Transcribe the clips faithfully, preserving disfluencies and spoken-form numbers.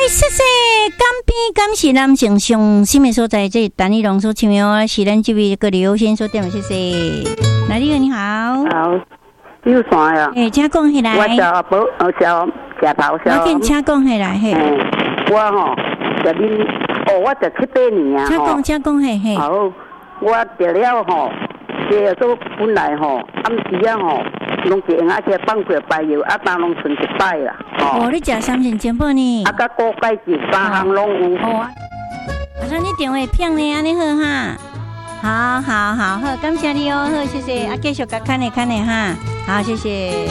谢谢，干边感谢男性上心的所在，这陈奕龙所唱的是咱这位个刘先所点的，谢谢。来，你好，你好。 好，你有啥呀？ 诶，请讲起来。 我叫宝，我叫吃头小。 我跟请讲起来，嘿。 我吼，就恁，哦，我就七八年啊。 请讲，请讲，嘿嘿。 好，我得了吼，这都本来吼，暗时啊吼。拢是用啊些放过摆药，啊当拢剩一摆啦。 哦，你食三全全宝呢？ 啊，甲锅盖子三项拢有。 哦啊，啊，那你电话骗你安尼好哈？好好好好，感谢你哦，好谢谢，啊继续甲看你看你哈，好谢谢。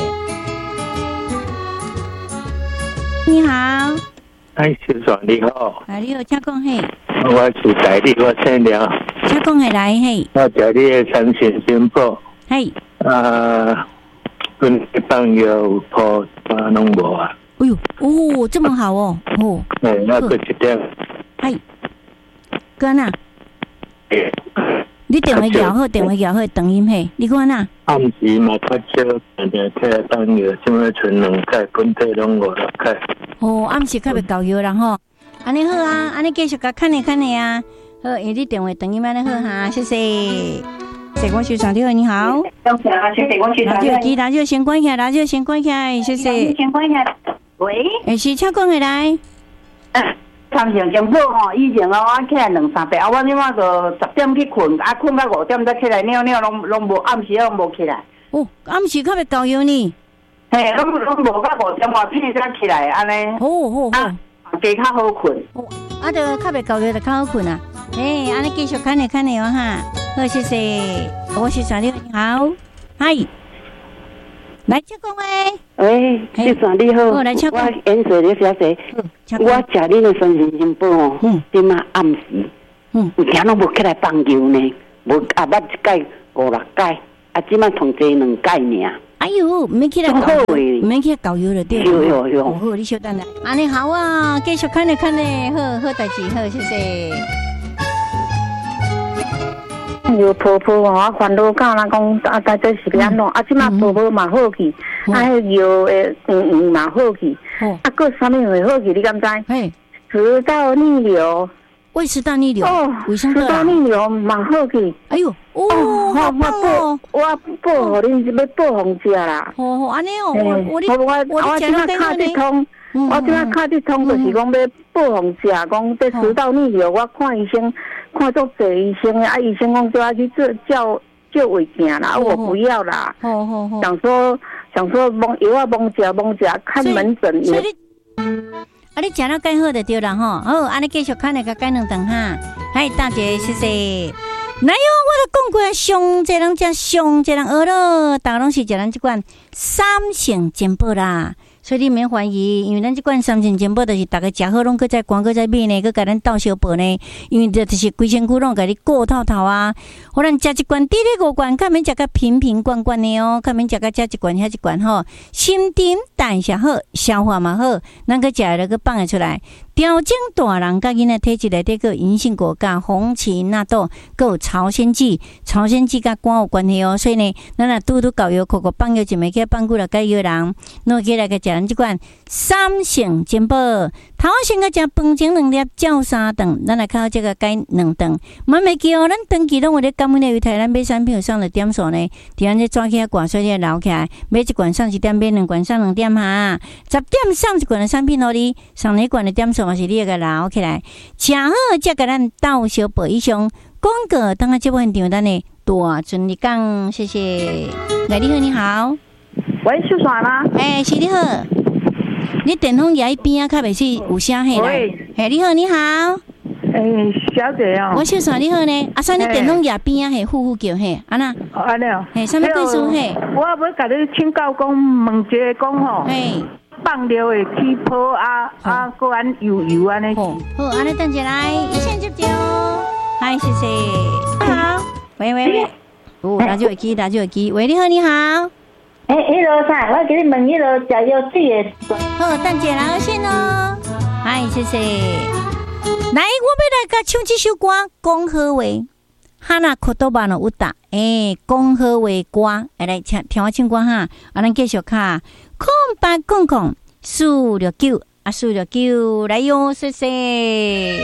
你好。 哎，先生你好。 啊，你好，请讲嘿。 我是台里，我姓梁。 请讲下来嘿。 我食你的三全全宝。 嘿。 啊。跟朋友破啊拢无啊！ 哎呦，哦，这么好哦，哦。 哎，那个一点。 嗨，哥呐。你电话摇好，电话摇好，等音嘿，你看呐。 暗时嘛较少，定定听朋友，怎么存两块，本体拢五六块。 哦，暗时较袂够药啦吼。安尼好啊，安尼继续甲看你看你啊。好，因为你电话等音安尼好哈，谢谢。谢光学长，你好，你好。 谢谢光学长。 radio机，radio先关起来，radio先关起来，谢谢。 先关起来。喂。 诶，是请讲下来。 三成政府吼，以前哦，我起来两三百，啊，我即马就十点去困，啊，困到五点再起来尿尿，拢拢无暗时拢无起来。 哦，暗时较袂够药呢。 嘿，拢拢无到五点外片才起来，安尼。 好好好。 加较好困。 哦，啊，就较袂够药，就较好困啊。诶，安尼继续看你看你哦哈。好，谢谢。我是小六，你好，嗨，来请讲诶。 喂，先生你好， 我来请讲。 我颜色的小姐，我食恁的三全全宝哦，今嘛暗时，嗯，有天拢无起来放油呢，无啊捌一盖五六盖，啊，今嘛同齐两盖尔。 哎呦，免起来搞，免起来搞油了对。 有有有。 好，你稍等下。安尼好啊，继续看你看你，好好代志，好，谢谢。 有婆婆啊，我烦恼到人讲啊，大概是安怎？啊，即马婆婆嘛好去，啊，药诶，嗯嗯嘛好去，啊，个啥物会好去？你敢知？ 嘿， 食道逆流， 胃食道逆流， 哦，食道逆流嘛好去。 哎呦，哦，好棒哦！ 我报互恁要报红食啦。 哦哦，安尼哦，我我我我我即马卡得通，我即马卡得通，就是讲要报红食，讲这食道逆流，我看医生。看足侪医生啊，医生讲叫他去做叫叫胃镜啦，啊我不要啦， 好好好， 想说想说蒙药啊蒙食蒙食看门诊。 所以你啊，你食了改好就对啦吼，好，安尼继续看那个改两顿哈，嗨大姐谢谢。来哟，我都讲过，上济人食上济人学咯，大家拢是食咱这款三成全宝啦。所以你免怀疑，因为咱这款三全全宝就是大家食好，拢搁再光搁再美呢，搁甲咱倒小宝呢。因为这就是规身躯拢甲你顾透透啊。互咱食一罐，滴滴五罐，较免食甲瓶瓶罐罐的哦，较免食甲食一罐遐一罐吼。心丁代谢好，消化嘛好，咱搁食了搁放会出来。调整大人甲囡仔体质内底个银杏果、甲红芪纳豆，搁有朝鲜蓟，朝鲜蓟甲肝有关系哦。所以呢，咱若拄拄搞药，口口放药就袂去放久了解药人，弄起来个食咱即款三成全宝。头先个食饭前两粒，照三顿，咱来靠这个改两顿。莫袂记哦，咱长期拢有咧感恩的油台，咱买产品有上了点数呢，伫咱这抓起来挂出来留起来，买一罐上一点，买两罐上两点哈。十点上一罐的产品互你，上两罐的点数嘛是你个留起来。吃好才甲咱倒小宝以上广告，当下这部现场咱的大顺利讲，谢谢。来，你好，你好。 喂，秀爽吗？ 哎，是你好。你电风牙一边啊，较袂是有声嘿啦。嘿，你好，你好。 诶，小姐哦。 我秀爽，你好呢。啊，算你电风牙边啊，嘿，呼呼叫嘿，安那。 哦，安尼哦。 嘿，啥物故事嘿？ 我要甲你请教讲，问一个讲吼。嘿。放尿的起泡啊啊，个安油油安尼。 好，好，安尼等下来，一线接接哦。嗨，谢谢。好。喂喂喂。哦，打就会机，打就会机。喂，你好，你好。 诶，迄落啥？我给你问迄落食药水的。 好，等下来先哦。嗨，谢谢。来，我要来甲唱这首歌，讲好话。哈那可多巴诺乌达，诶，讲好话歌，来听听我唱歌哈。啊，咱继续卡，空八空空四六九， 啊，数着九来哟，谢谢。